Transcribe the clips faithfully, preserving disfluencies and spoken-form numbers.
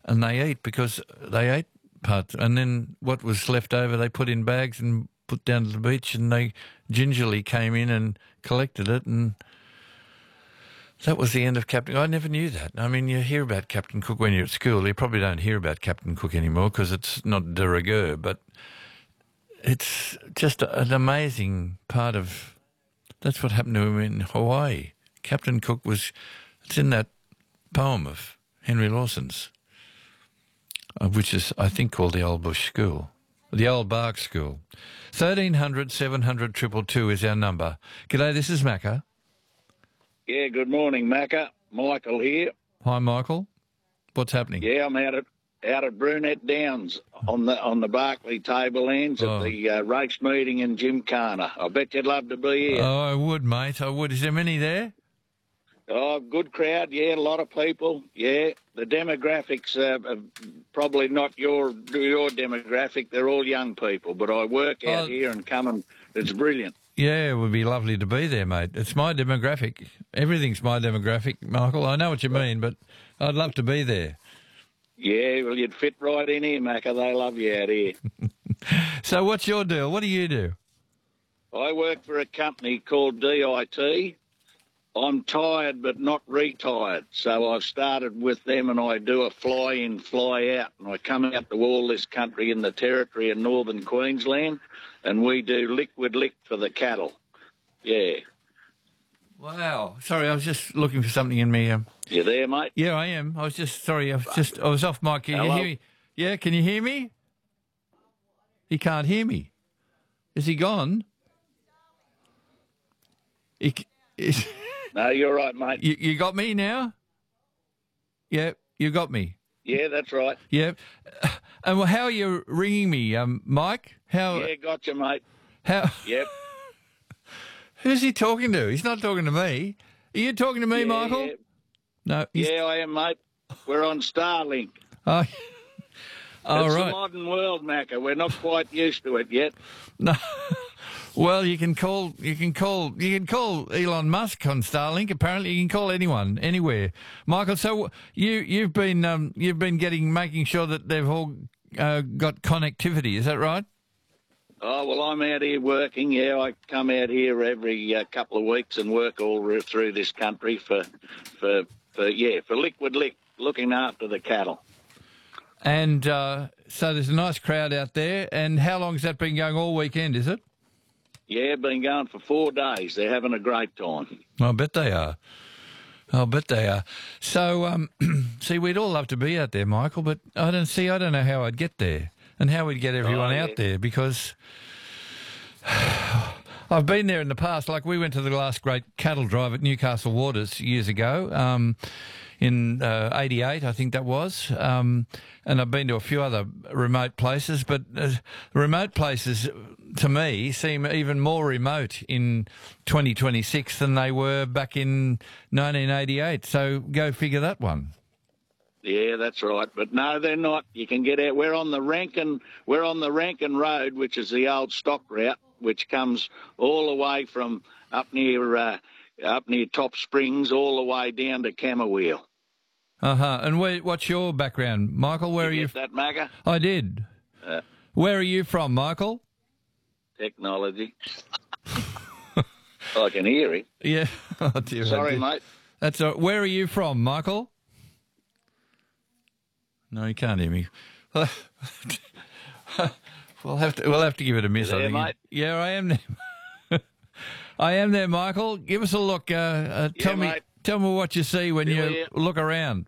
and they eat because they ate parts. And then what was left over they put in bags and put down to the beach, and they gingerly came in and collected it, and that was the end of Captain. I never knew that. I mean, you hear about Captain Cook when you're at school. You probably don't hear about Captain Cook anymore because it's not de rigueur, but it's just a, an amazing part of... That's what happened to him in Hawaii. Captain Cook was... It's in that poem of Henry Lawson's, uh, which is, I think, called the Old Bush School. The Old Bark School. thirteen hundred, seven hundred, two two two is our number. G'day, this is Macca. Yeah, good morning, Macca. Michael here. Hi, Michael. What's happening? Yeah, I'm out at out at Brunette Downs on the on the Barclay Tablelands Oh. at the uh, race meeting in Gymkhana. I bet you'd love to be here. Oh, I would, mate. I would. Is there many there? Oh, good crowd. Yeah, a lot of people. Yeah, the demographics uh, are probably not your your demographic. They're all young people, but I work out Oh. here and come and it's brilliant. Yeah, it would be lovely to be there, mate. It's my demographic. Everything's my demographic, Michael. I know what you mean, but I'd love to be there. Yeah, well, you'd fit right in here, Macca. They love you out here. So what's your deal? What do you do? I work for a company called D I T. I'm tired but not retired, so I've started with them and I do a fly-in, fly-out, and I come out to all this country in the territory of northern Queensland, and we do liquid lick for the cattle. Yeah. Wow. Sorry, I was just looking for something in me. Um, You there, mate? yeah, I am. I was just, sorry, I was just, I was off mic. Can you Hello? hear me? Yeah, can you hear me? He can't hear me. Is he gone? He, c- is, No, you're right, mate. you, you got me now? Yeah, you got me. Yeah, that's right. Yeah. And well, how are you ringing me, um, Mike? How? Yeah, gotcha, mate. How? Yep. Who's he talking to? He's not talking to me. Are you talking to me, Yeah, Michael? yeah. No. he's- Yeah, I am, mate. We're on Starlink. Oh, all it's right. a modern world, Macca. We're not quite used to it yet. No. Well, you can call. You can call. You can call Elon Musk on Starlink. Apparently, you can call anyone, anywhere. Michael, so you you've been um, you've been getting making sure that they've all uh, got connectivity. Is that right? Oh, well, I'm out here working. Yeah, I come out here every uh, couple of weeks and work all re- through this country for, for, for, yeah, for Liquid Lick, looking after the cattle. And uh, so there's a nice crowd out there. And how long has that been going? All weekend, is it? Yeah, been going for four days. They're having a great time. I bet they are. I bet they are. So, um, see, we'd all love to be out there, Michael, but I don't see. I don't know how I'd get there and how we'd get everyone Oh, yeah. out there because I've been there in the past. Like we went to the last great cattle drive at Newcastle Waters years ago. Um, in uh, eighty-eight, I think that was. Um, and I've been to a few other remote places, but uh, remote places, to me, seem even more remote in twenty twenty-six than they were back in nineteen eighty-eight. So go figure that one. Yeah, that's right. But no, they're not. You can get out. We're on the Rankin. We're on the Rankin Road, which is the old stock route, which comes all the way from up near uh, up near Top Springs, all the way down to Camberwell. Uh-huh. And where, what's your background, Michael? Where You are you? get that, Macca? I did. Uh, Where are you from, Michael? Technology. I can hear it. Yeah. Oh, dear. Sorry, dear. mate. That's all. Where are you from, Michael? No, you can't hear me. we'll have to. We'll have to give it a miss. You there, I think. mate? Yeah, I am there. I am there, Michael. Give us a look. Uh, uh, tell Yeah, me. mate. Tell me what you see when Still you here. look around.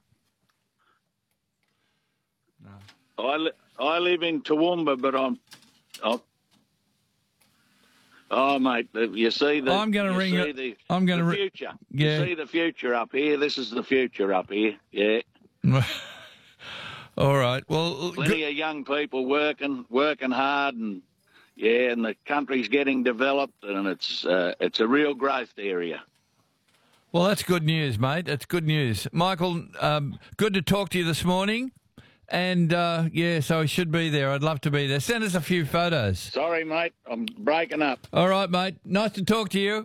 I, li- I live in Toowoomba, but I'm. I'm oh, mate, you see the. I'm gonna you ring see it- The, I'm gonna the ri- future. Yeah. You see the future up here. This is the future up here. Yeah. All right. Well, Plenty good. of young people working, working hard, and yeah, and the country's getting developed, and it's uh, it's a real growth area. Well, that's good news, mate. That's good news, Michael. Um, good to talk to you this morning. And uh, yeah, so I should be there. I'd love to be there. Send us a few photos. Sorry, mate, I'm breaking up. All right, mate. Nice to talk to you.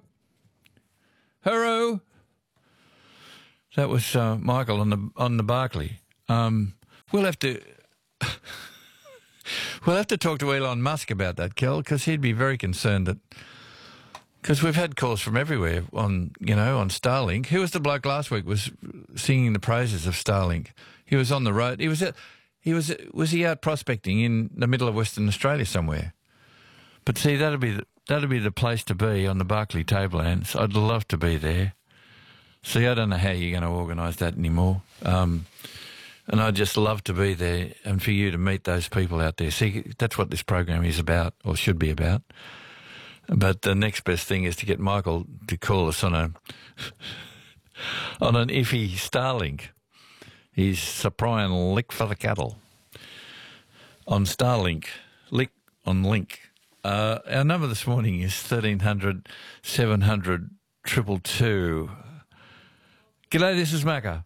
Hello. That was uh, Michael on the on the Barclay. Um, We'll have to we'll have to talk to Elon Musk about that, Kel, because he'd be very concerned that because we've had calls from everywhere on you know on Starlink. Who was the bloke last week was singing the praises of Starlink? He was on the road. He was at, he was was he out prospecting in the middle of Western Australia somewhere? But see, that'd be the, that'd be the place to be on the Barkly Tablelands. I'd love to be there. See, I don't know how you're going to organise that anymore. Um, and I'd just love to be there and for you to meet those people out there. See, that's what this program is about, or should be about. But the next best thing is to get Michael to call us on a on an iffy Starlink. He's supplying lick for the cattle on Starlink, lick on link. Uh, our number this morning is thirteen hundred, seven hundred, two two two. G'day, this is Macca.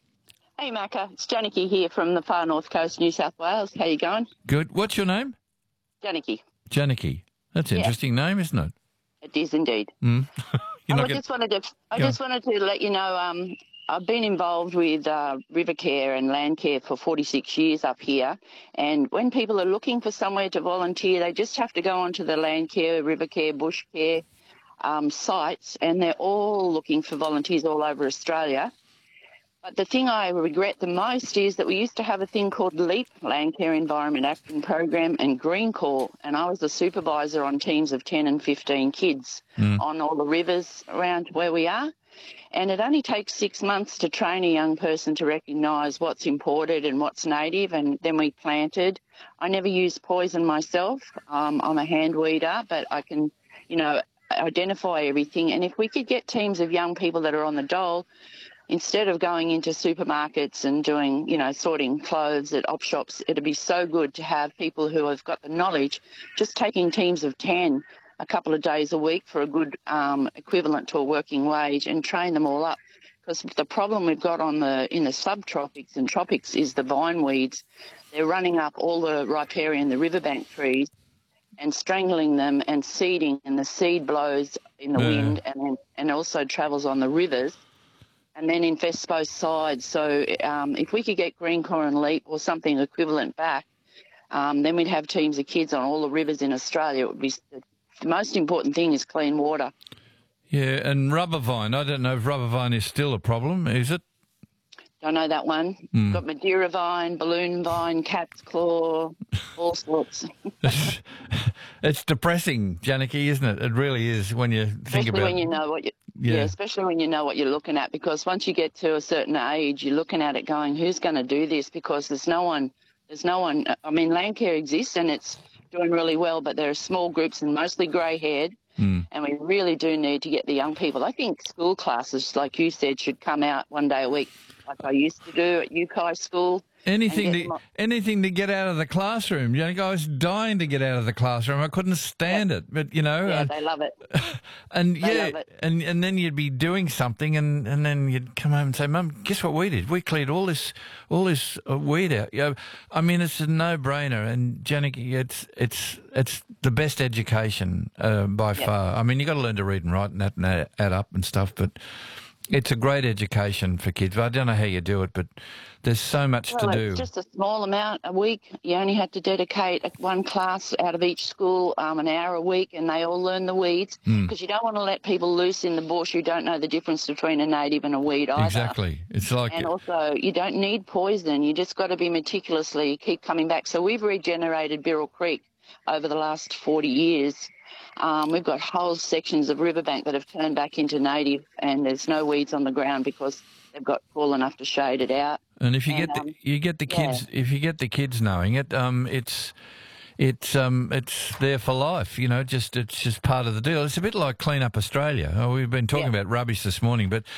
Hey, Macca. It's Janicky here from the far north coast, New South Wales. How you going? Good. What's your name? Janicky. Janicky. That's an Yeah. interesting name, isn't it? It is indeed. Mm. You're I not just wanted to. I Go just wanted to let you know. Um, I've been involved with uh, river care and land care for forty-six years up here, and when people are looking for somewhere to volunteer, they just have to go onto the land care, river care, bush care um, sites, and they're all looking for volunteers all over Australia. But the thing I regret the most is that we used to have a thing called LEAP, Land Care Environment Action Program, and Green Corps, and I was the supervisor on teams of ten and fifteen kids Mm. on all the rivers around where we are. And it only takes six months to train a young person to recognise what's imported and what's native, and then we planted. I never used poison myself. Um, I'm a hand weeder, but I can, you know, identify everything. And if we could get teams of young people that are on the dole, instead of going into supermarkets and doing, you know, sorting clothes at op shops, it'd be so good to have people who have got the knowledge just taking teams of ten a couple of days a week for a good um, equivalent to a working wage and train them all up. Because the problem we've got on the in the subtropics and tropics is the vine weeds. They're running up all the riparian, the riverbank trees, and strangling them and seeding, and the seed blows in the Yeah. wind and then, and also travels on the rivers and then infests both sides. So um, if we could get Green Corps and LEAP or something equivalent back, um, then we'd have teams of kids on all the rivers in Australia. It would be the most important thing is clean water. Yeah, and rubber vine. I don't know if rubber vine is still a problem, is it? Don't know that one. Mm. Got Madeira vine, balloon vine, cat's claw, all sorts. It's, it's depressing, Janicky, isn't it? It really is when you think Especially about when you know what you Yeah. yeah. especially when you know what you're looking at, because once you get to a certain age, you're looking at it going, who's going to do this? Because there's no one. There's no one. I mean, land care exists and it's doing really well, but there are small groups and mostly grey-haired. Mm. And we really do need to get the young people. I think school classes, like you said, should come out one day a week, like I used to do at U K I school. Anything and get to them up- anything to get out of the classroom. You know, I was dying to get out of the classroom. I couldn't stand it. But you know, Yeah, uh, they love it. and they yeah, love it. and and then you'd be doing something, and, and then you'd come home and say, "Mum, guess what we did? We cleared all this all this uh, weed out." You know, I mean, it's a no-brainer. And Janicky, it's it's it's the best education uh, by Yep. far. I mean, you got to learn to read and write and that and add, add up and stuff, but. It's a great education for kids. I don't know how you do it, but there's so much Well, to do. it's just a small amount a week. You only had to dedicate one class out of each school, um, an hour a week, and they all learn the weeds, because Mm. you don't want to let people loose in the bush who don't know the difference between a native and a weed either. Exactly. It's like And also, you don't need poison. You just got to be meticulously keep coming back. So we've regenerated Birrell Creek over the last forty years. Um, we've got whole sections of riverbank that have turned back into native, and there's no weeds on the ground because they've got cool enough to shade it out. And if you And, get the, um, you get the yeah. kids, if you get the kids knowing it, um, it's it's um, it's there for life. You know, just it's just part of the deal. It's a bit like Clean Up Australia. Oh, we've been talking Yeah. about rubbish this morning, but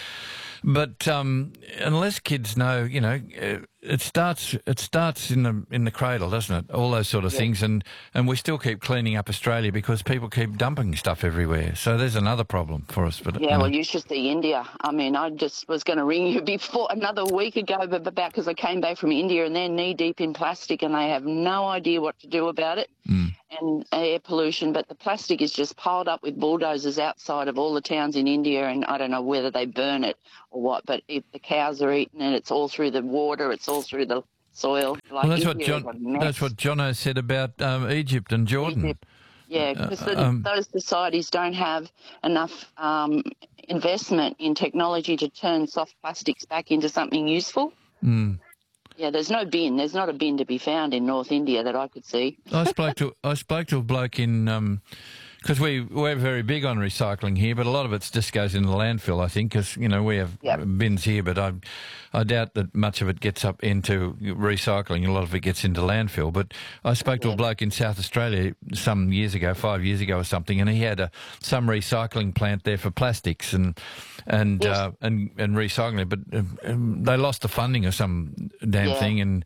but um, unless kids know, you know, uh, it starts it starts in the in the cradle, doesn't it? All those sort of Yeah. things, and and we still keep cleaning up Australia because people keep dumping stuff everywhere. So there's another problem for us. But Yeah, you know. well, you should see India. I mean, I just was going to ring you before another week ago, but about because I came back from India and they're knee deep in plastic and they have no idea what to do about it. Mm. And air pollution, but the plastic is just piled up with bulldozers outside of all the towns in India, and I don't know whether they burn it or what, but if the cows are eating it, it's all through the water, it's all through the soil. Like Well, that's what India is a John. mess. That's what Jono said about um, Egypt and Jordan. Egypt. Yeah, because Uh, um, those societies don't have enough um, investment in technology to turn soft plastics back into something useful. Mm. Yeah, there's no bin. There's not a bin to be found in North India that I could see. I spoke to I spoke to a bloke in because we we're very big on recycling here, but a lot of it just goes in the landfill. I think because you know we have Yep. bins here, but I I doubt that much of it gets up into recycling. A lot of it gets into landfill. But I spoke to a Yeah. bloke in South Australia some years ago, five years ago or something, and he had a some recycling plant there for plastics and and Yes. uh, and and recycling it, but um, um, they lost the funding or some damn Yeah. thing, and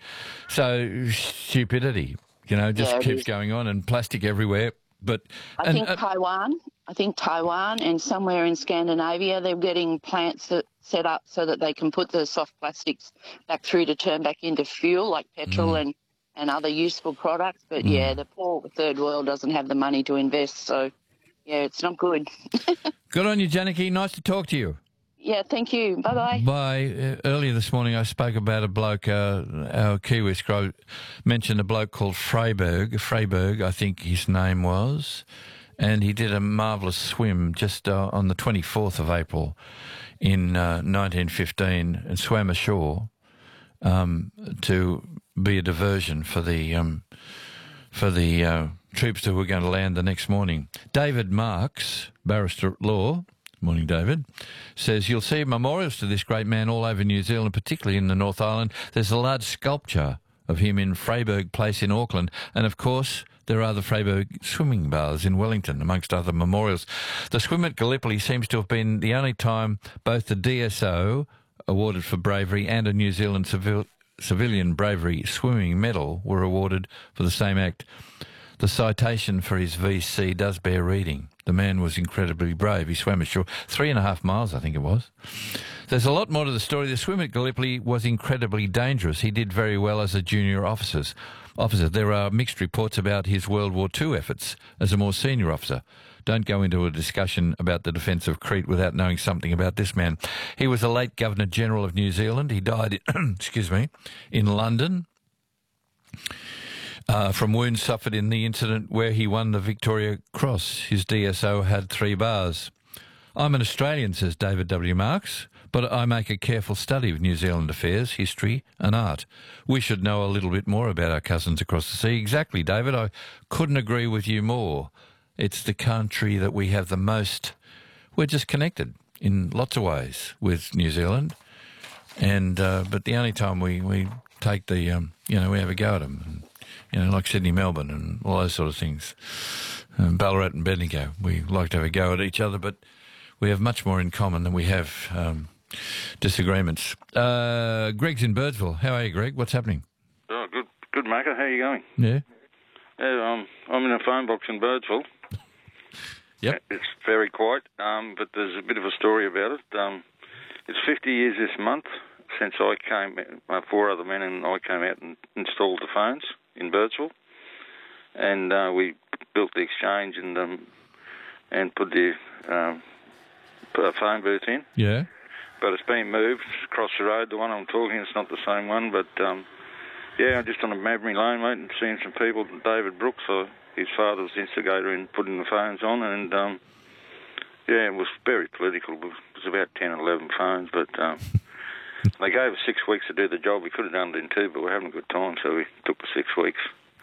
so stupidity. You know, just Yeah, it keeps is. going on and plastic everywhere. But I and, think uh, Taiwan. I think Taiwan and somewhere in Scandinavia, they're getting plants that set up so that they can put the soft plastics back through to turn back into fuel, like petrol Mm. and, and other useful products. But yeah, the poor third world doesn't have the money to invest, so yeah, it's not good. good on you, Janaki. Nice to talk to you. Yeah, thank you. Bye bye. By uh, earlier this morning, I spoke about a bloke. Uh, our Kiwi scroll mentioned a bloke called Freiberg. Freiberg, I think his name was, and he did a marvellous swim just uh, on the twenty-fourth of April in uh, nineteen fifteen, and swam ashore um, to be a diversion for the um, for the uh, troops who were going to land the next morning. David Marks, barrister at law. Morning, David. Says, you'll see memorials to this great man all over New Zealand, particularly in the North Island. There's a large sculpture of him in Freiberg Place in Auckland. And, of course, there are the Freiberg swimming baths in Wellington, amongst other memorials. The swim at Gallipoli seems to have been the only time both the D S O, awarded for bravery, and a New Zealand civil, civilian bravery swimming medal were awarded for the same act. The citation for his V C does bear reading. The man was incredibly brave. He swam ashore three and a half miles, I think it was. There's a lot more to the story. The swim at Gallipoli was incredibly dangerous. He did very well as a junior officers. officer. There are mixed reports about his World War Two efforts as a more senior officer. Don't go into a discussion about the defence of Crete without knowing something about this man. He was a late Governor-General of New Zealand. He died, excuse me, in London. Uh, from wounds suffered in the incident where he won the Victoria Cross. His D S O had three bars. I'm an Australian, says David W. Marks, but I make a careful study of New Zealand affairs, history and art. We should know a little bit more about our cousins across the sea. Exactly, David. I couldn't agree with you more. It's the country that we have the most... We're just connected in lots of ways with New Zealand. and uh, But the only time we, we take the... Um, you know, we have a go at them. And, you know, like Sydney, Melbourne and all those sort of things. Um, Ballarat and Bendigo. We like to have a go at each other, but we have much more in common than we have um, disagreements. Uh, Greg's in Birdsville. How are you, Greg? What's happening? Oh, good, good, Macca. How are you going? Yeah. Yeah, um, I'm in a phone box in Birdsville. Yep. It's very quiet, um, but there's a bit of a story about it. Um, it's fifty years this month since I came, uh, four other men and I came out and installed the phones in Birdsville, and uh, we built the exchange and um, and put the um, put a phone booth in. Yeah. But it's been moved across the road. The one I'm talking, it's not the same one, but um, yeah, I'm just on a Mabry Lane, mate, and seeing some people. David Brooks, uh, his father was the instigator in putting the phones on, and um, yeah, it was very political. It was about ten or eleven phones, but um, they gave us six weeks to do the job. We could have done it in two, but we're having a good time, so we took the six weeks.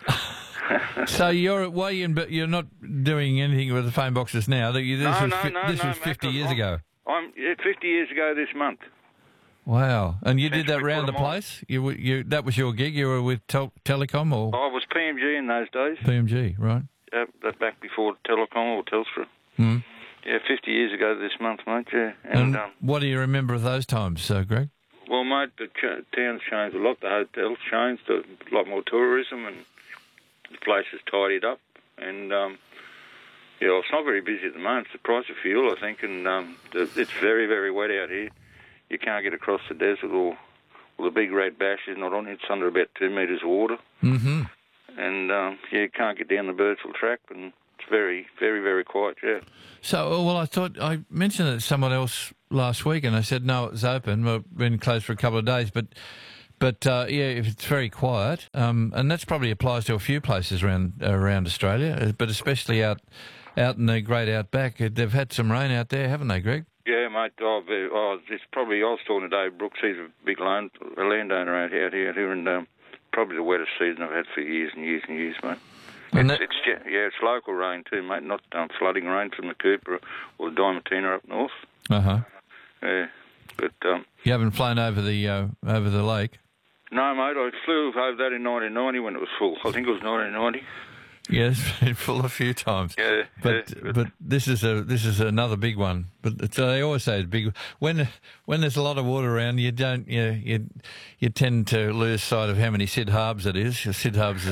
So you're why you but you're not doing anything with the phone boxes now? This no, was no, fi- no, this no, was fifty Mac, years I'm, ago. I'm yeah, fifty years ago this month. Wow! And you did Since that we round the put 'em on. place. You were- you that was your gig. You were with tel- Telecom or I was P M G in those days. P M G, right? Uh, that back before Telecom or Telstra. Hmm. Yeah, fifty years ago this month, mate. Yeah, and, And um, what do you remember of those times, uh, Greg? well, mate, the ch- town's changed a lot. The hotel's changed. A lot more tourism, and the place is tidied up. And um, yeah, well, it's not very busy at the moment. It's the price of fuel, I think, and um, the, it's very, very wet out here. You can't get across the desert, or, or the big red bash is not on. It's under about two metres of water. Mm-hmm. And um, yeah, you can't get down the Birdsville track, and it's very, very, very quiet. Yeah. So, oh, well, I thought I mentioned it to someone else last week, and I said no, it was open. Well, been closed for a couple of days, but But uh, yeah, if it's very quiet, um, and that's probably applies to a few places around around Australia, uh, but especially out out in the great outback. Uh, They've had some rain out there, haven't they, Greg? Yeah, mate. Oh, the- oh, it's probably I was talking to Dave Brooks. He's a big land, a landowner out here, out here, and um, probably the wettest season I've had for years and years and years, mate. And It's, that- it's yeah, yeah, it's local rain too, mate. Not um, flooding rain from the Cooper or the Diamantina up north. Uh huh. Yeah, but um, You haven't flown over the uh, over the lake. no, mate. I flew over that in nineteen ninety when it was full. I think it was nineteen ninety. Yeah, it's been full a few times. Yeah, But yeah, but this is a this is another big one. But it's, they always say it's big. When when there's a lot of water around, you don't you you you tend to lose sight of how many Sid Harbs it is. Sid Harbs is